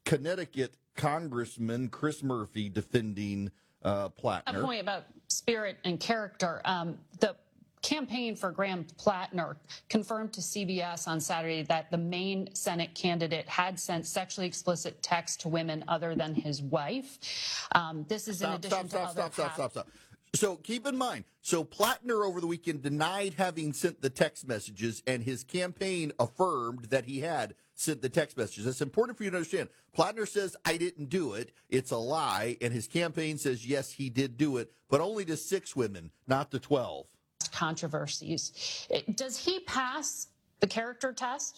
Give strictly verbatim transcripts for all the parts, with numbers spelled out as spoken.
Connecticut Congressman Chris Murphy defending uh, Plattner. A point about spirit and character. Um, the campaign for Graham Plattner confirmed to C B S on Saturday that the Maine Senate candidate had sent sexually explicit texts to women other than his wife. Um, this is stop, in addition stop, stop, to stop, other stop, stop, stop, stop. So keep in mind, so Plattner over the weekend denied having sent the text messages, and his campaign affirmed that he had sent the text messages. It's important for you to understand. Plattner says, I didn't do it. It's a lie. And his campaign says, yes, he did do it, but only to six women, not to twelve. Controversies. Does he pass the character test?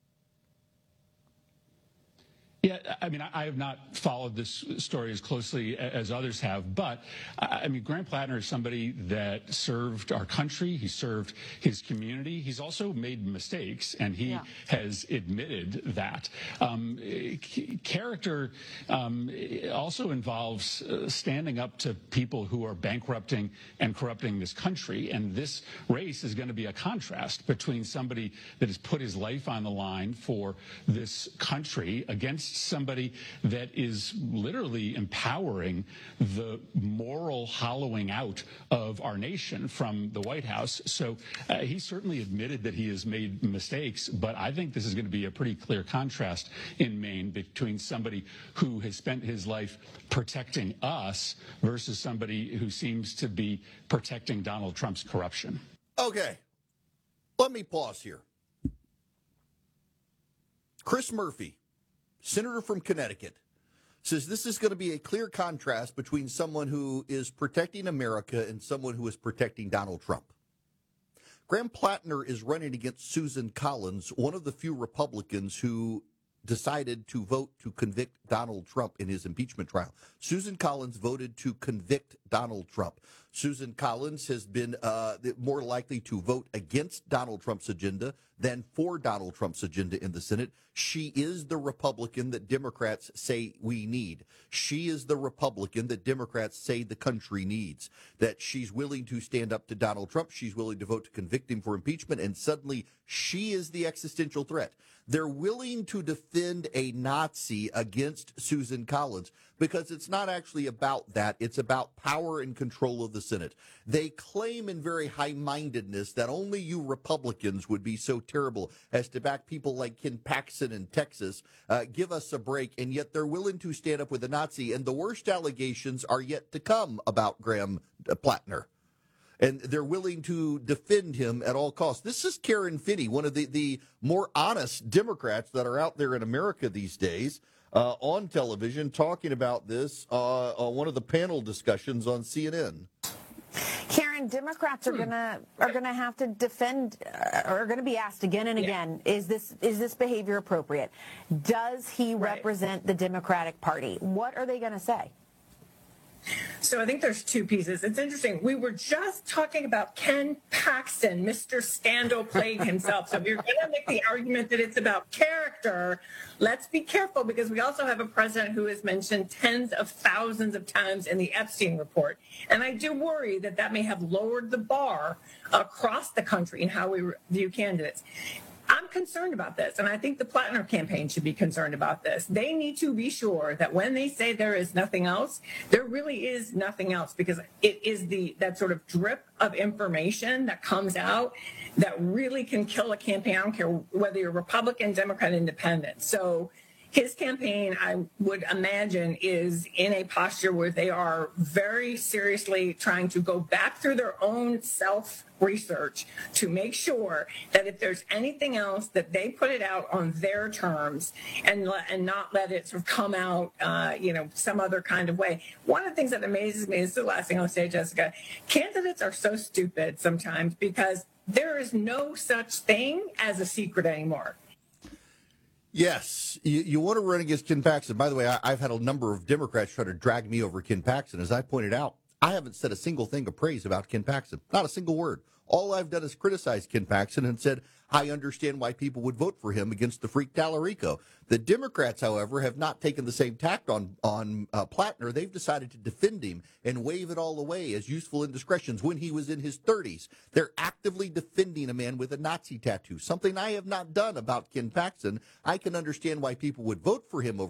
Yeah, I mean, I have not followed this story as closely as others have, but I mean, Graham Plattner is somebody that served our country. He served his community. He's also made mistakes, and he yeah. has admitted that. Um, character um, also involves uh, standing up to people who are bankrupting and corrupting this country, and this race is going to be a contrast between somebody that has put his life on the line for this country against somebody that is literally empowering the moral hollowing out of our nation from the White House. So uh, he certainly admitted that he has made mistakes, but I think this is going to be a pretty clear contrast in Maine between somebody who has spent his life protecting us versus somebody who seems to be protecting Donald Trump's corruption. Okay, let me pause here. Chris Murphy, senator from Connecticut, says this is going to be a clear contrast between someone who is protecting America and someone who is protecting Donald Trump. Graham Plattner is running against Susan Collins, one of the few Republicans who decided to vote to convict Donald Trump in his impeachment trial. Susan Collins voted to convict Donald Trump. Susan Collins has been uh, more likely to vote against Donald Trump's agenda than for Donald Trump's agenda in the Senate. She is the Republican that Democrats say we need. She is the Republican that Democrats say the country needs, that she's willing to stand up to Donald Trump. She's willing to vote to convict him for impeachment, and suddenly she is the existential threat. They're willing to defend a Nazi against Susan Collins because it's not actually about that. It's about power and control of the Senate. They claim in very high-mindedness that only you Republicans would be so terrible as to back people like Ken Paxton in Texas. Uh, give us a break. And yet they're willing to stand up with a Nazi. And the worst allegations are yet to come about Graham Plattner. And they're willing to defend him at all costs. This is Karen Finney, one of the, the more honest Democrats that are out there in America these days, uh, on television, talking about this uh, on one of the panel discussions on C N N. Karen, Democrats are gonna are gonna have to defend, uh, are going to be asked again and again: yeah. Is this is this behavior appropriate? Does he right. represent the Democratic Party? What are they going to say? So I think there's two pieces. It's interesting. We were just talking about Ken Paxton, Mister Scandal Plague himself. So if you're going to make the argument that it's about character, let's be careful, because we also have a president who is mentioned tens of thousands of times in the Epstein report. And I do worry that that may have lowered the bar across the country in how we view candidates. I'm concerned about this, and I think the Plattner campaign should be concerned about this. They need to be sure that when they say there is nothing else, there really is nothing else, because it is the that sort of drip of information that comes out that really can kill a campaign. I don't care whether you're Republican, Democrat, Independent. So his campaign, I would imagine, is in a posture where they are very seriously trying to go back through their own self-research to make sure that if there's anything else, that they put it out on their terms and and not let it sort of come out, uh, you know, some other kind of way. One of the things that amazes me, this is the last thing I'll say, Jessica, candidates are so stupid sometimes because there is no such thing as a secret anymore. Yes, you, you want to run against Ken Paxton. By the way, I, I've had a number of Democrats try to drag me over Ken Paxton. As I pointed out, I haven't said a single thing of praise about Ken Paxton. Not a single word. All I've done is criticize Ken Paxton and said, I understand why people would vote for him against the freak Tallarico. The Democrats, however, have not taken the same tact on, on uh, Plattner. They've decided to defend him and wave it all away as useful indiscretions when he was in his thirties. They're actively defending a man with a Nazi tattoo, something I have not done about Ken Paxton. I can understand why people would vote for him over